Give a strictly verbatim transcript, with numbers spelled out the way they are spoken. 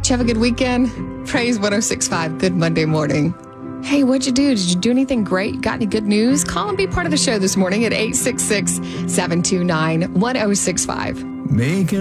Did you have a good weekend? Praise one oh six point five. Good Monday morning. Hey, what'd you do? Did you do anything great? Got any good news? Call and be part of the show this morning at eight six six, seven two nine, one oh six five. Make